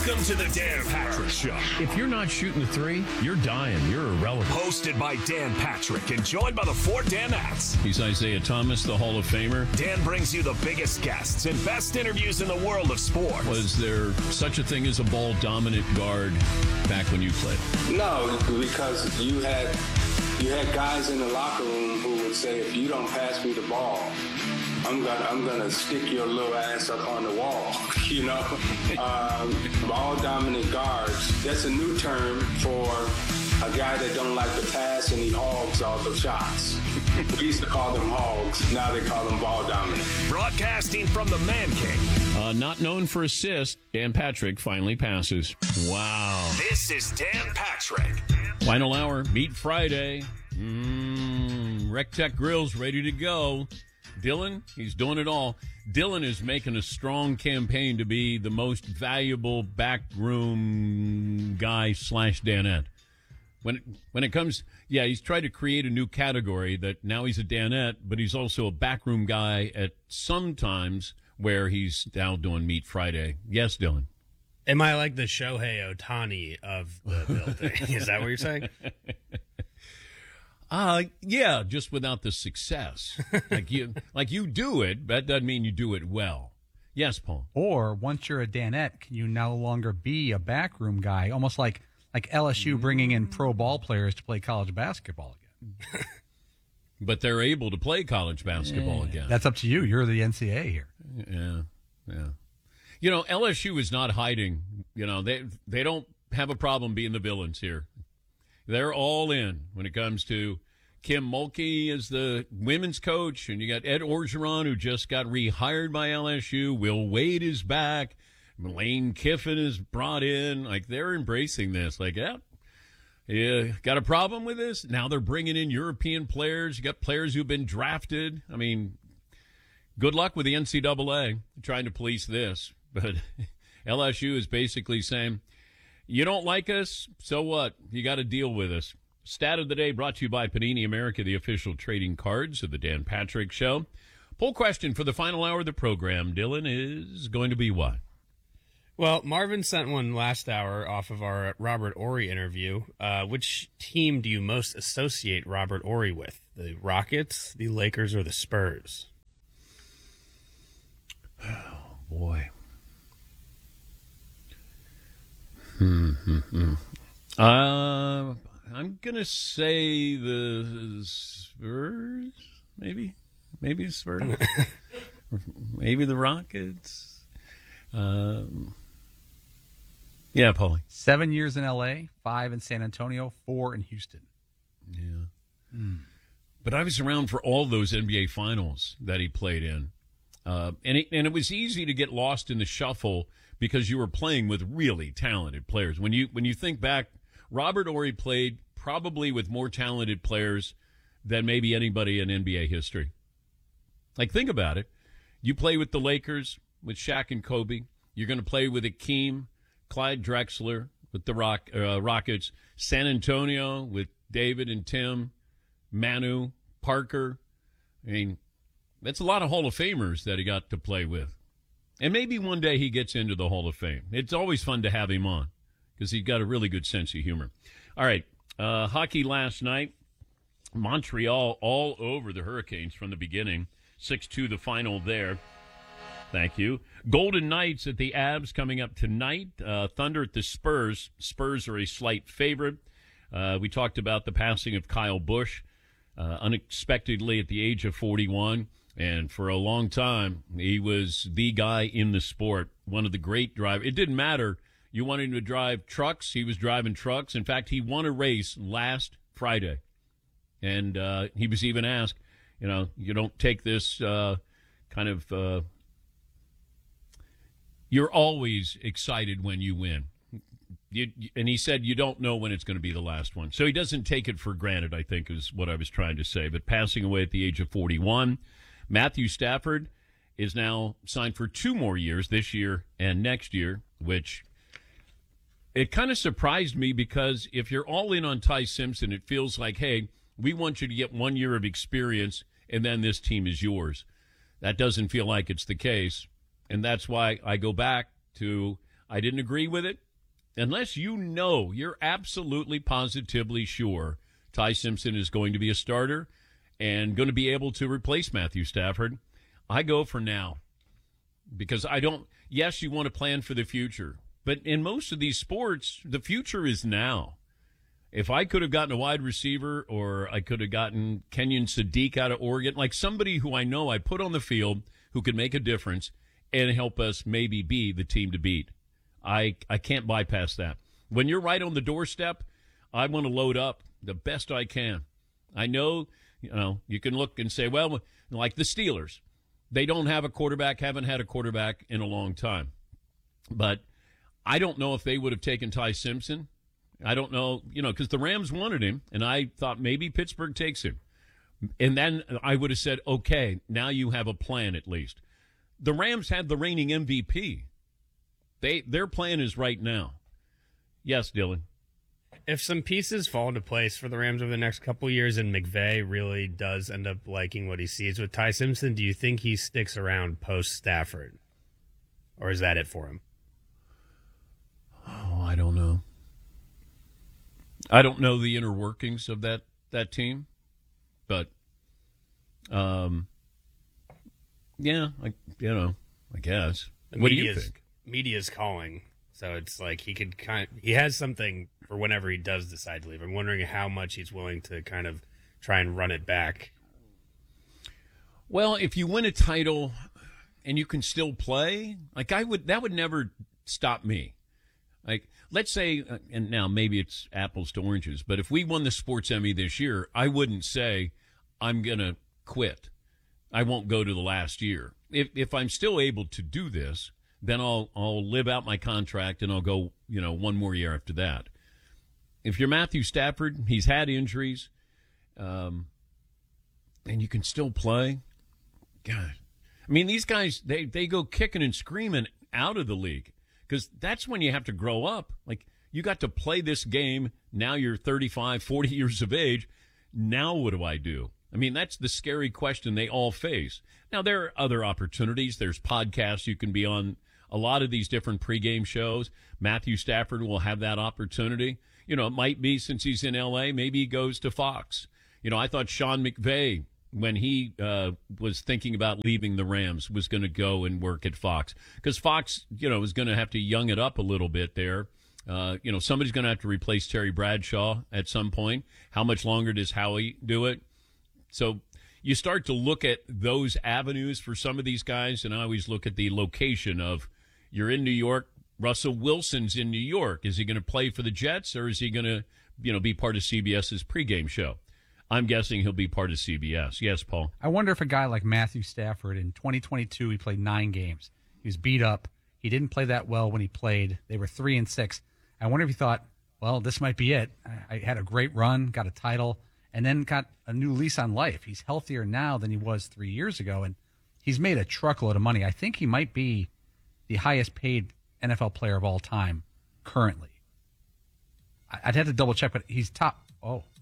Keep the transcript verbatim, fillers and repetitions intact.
Welcome to the Dan Patrick Show. If you're not shooting the three, you're dying. You're irrelevant. Hosted by Dan Patrick and joined by the four Danettes. He's Isaiah Thomas, the Hall of Famer. Dan brings you the biggest guests and best interviews in the world of sports. Was there such a thing as a ball-dominant guard back when you played? No, because you had you had guys in the locker room who would say, if you don't pass me the ball, I'm gonna I'm gonna stick your little ass up on the wall. You know, um, ball dominant guards. That's a new term for a guy that don't like to pass and he hogs all the shots. We used to call them hogs. Now they call them ball dominant. Broadcasting from the Man Cave. Uh, not known for assists, Dan Patrick finally passes. Wow. This is Dan Patrick. Final hour, Meat Friday. Mmm, Rec Tech Grill's ready to go. Dylan, he's doing it all. Dylan is making a strong campaign to be the most valuable backroom guy slash Danette. When it, when it comes, yeah, he's tried to create a new category that now he's a Danette, but he's also a backroom guy at some times where he's now doing Meat Friday. Yes, Dylan. Am I like the Shohei Ohtani of the building? Is that what you're saying? Uh, yeah, just without the success. Like you like you do it, but that doesn't mean you do it well. Yes, Paul. Or once you're a Danette, can you no longer be a backroom guy, almost like, like L S U bringing in pro ball players to play college basketball again? But they're able to play college basketball yeah, again. That's up to you. You're the N C double A here. Yeah, yeah. You know, L S U is not hiding. You know, they they don't have a problem being the villains here. They're all in when it comes to Kim Mulkey as the women's coach, and you got Ed Orgeron, who just got rehired by L S U. Will Wade is back. Lane Kiffin is brought in. Like, they're embracing this. Like, yeah, yeah, got a problem with this? Now they're bringing in European players. You got players who've been drafted. I mean, good luck with the N C double A trying to police this. But L S U is basically saying, you don't like us, so what? You got to deal with us. Stat of the day brought to you by Panini America, the official trading cards of the Dan Patrick Show. Poll question for the final hour of the program, Dylan, is going to be what? Well, Marvin sent one last hour off of our Robert Horry interview. Uh, which team do you most associate Robert Horry with? The Rockets, the Lakers, or the Spurs? Oh, boy. Hmm. Uh, I'm gonna say the Spurs, maybe, maybe the Spurs, maybe the Rockets. Um, yeah, Paulie. Seven years in L A, five in San Antonio, four in Houston. Yeah, mm. But I was around for all those N B A finals that he played in, uh, and it, and it was easy to get lost in the shuffle, because you were playing with really talented players. When you when you think back, Robert Horry played probably with more talented players than maybe anybody in N B A history. Like, think about it. You play with the Lakers, with Shaq and Kobe. You're going to play with Akeem, Clyde Drexler, with the Rock, uh, Rockets. San Antonio, with David and Tim, Manu, Parker. I mean, that's a lot of Hall of Famers that he got to play with. And maybe one day he gets into the Hall of Fame. It's always fun to have him on because he's got a really good sense of humor. All right, uh, hockey last night. Montreal all over the Hurricanes from the beginning. six two the final there. Thank you. Golden Knights at the Abs coming up tonight. Uh, Thunder at the Spurs. Spurs are a slight favorite. Uh, we talked about the passing of Kyle Busch uh, unexpectedly at the age of forty-one. And for a long time, he was the guy in the sport, one of the great drivers. It didn't matter. You wanted him to drive trucks. He was driving trucks. In fact, he won a race last Friday. And uh, he was even asked, you know, you don't take this uh, kind of uh, – you're always excited when you win. You, and he said you don't know when it's going to be the last one. So he doesn't take it for granted, I think, is what I was trying to say. But passing away at the age of forty-one – Matthew Stafford is now signed for two more years, this year and next year, which it kind of surprised me because if you're all in on Ty Simpson, it feels like, hey, we want you to get one year of experience and then this team is yours. That doesn't feel like it's the case. And that's why I go back to I didn't agree with it. Unless you know, you're absolutely positively sure Ty Simpson is going to be a starter and going to be able to replace Matthew Stafford, I go for now. Because I don't, yes, you want to plan for the future. But in most of these sports, the future is now. If I could have gotten a wide receiver or I could have gotten Kenyon Sadiq out of Oregon, like somebody who I know I put on the field who could make a difference and help us maybe be the team to beat. I, I can't bypass that. When you're right on the doorstep, I want to load up the best I can. I know, you know, you can look and say, well, like the Steelers, they don't have a quarterback, haven't had a quarterback in a long time. But I don't know if they would have taken Ty Simpson. I don't know, you know, because the Rams wanted him, and I thought maybe Pittsburgh takes him. And then I would have said, okay, now you have a plan at least. The Rams had the reigning M V P. They Their plan is right now. Yes, Dylan. If some pieces fall into place for the Rams over the next couple of years and McVay really does end up liking what he sees with Ty Simpson, do you think he sticks around post-Stafford? Or is that it for him? Oh, I don't know. I don't know the inner workings of that, that team. But, um, yeah, I, you know, I guess. The what do you media's- think? Media's calling, so it's like he could kind of, he has something for whenever he does decide to leave. I'm wondering how much he's willing to kind of try and run it back. Well, if you win a title and you can still play, like I would, that would never stop me. Like, let's say, uh, and now maybe it's apples to oranges, but if we won the Sports Emmy this year, I wouldn't say I'm going to quit. I won't go to the last year. If if I'm still able to do this, then I'll I'll live out my contract and I'll go, you know, one more year after that. If you're Matthew Stafford, he's had injuries, um, and you can still play. God, I mean, these guys, they, they go kicking and screaming out of the league because that's when you have to grow up. Like, you got to play this game. Now you're thirty-five, forty years of age. Now what do I do? I mean, that's the scary question they all face. Now, there are other opportunities. There's podcasts you can be on. A lot of these different pregame shows, Matthew Stafford will have that opportunity. You know, it might be since he's in L A, maybe he goes to Fox. You know, I thought Sean McVay, when he uh, was thinking about leaving the Rams, was going to go and work at Fox. Because Fox, you know, is going to have to young it up a little bit there. Uh, you know, somebody's going to have to replace Terry Bradshaw at some point. How much longer does Howie do it? So you start to look at those avenues for some of these guys, and I always look at the location of, you're in New York, Russell Wilson's in New York. Is he going to play for the Jets, or is he going to, you know, be part of CBS's pregame show? I'm guessing he'll be part of C B S. Yes, Paul? I wonder if a guy like Matthew Stafford in twenty twenty-two, he played nine games. He was beat up. He didn't play that well when he played. They were three and six. I wonder if he thought, well, this might be it. I, I had a great run, got a title, and then got a new lease on life. He's healthier now than he was three years ago, and he's made a truckload of money. I think he might be the highest paid N F L player of all time currently. I'd have to double check, but he's top. Oh,